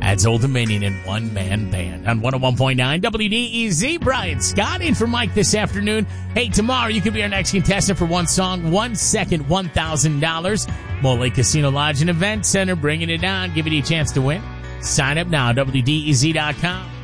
That's Old Dominion and One Man Band on 101.9 WDEZ. Brian Scott in for Mike this afternoon. Hey, tomorrow you could be our next contestant for one song, 1 second, $1,000. Mole Lake Casino Lodge and Event Center bringing it on, giving you a chance to win. Sign up now, WDEZ.com.